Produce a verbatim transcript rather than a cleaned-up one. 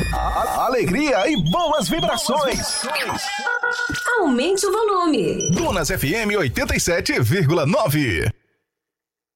A- alegria e boas vibrações. Aumente o volume. Dunas F M oitenta e sete vírgula nove.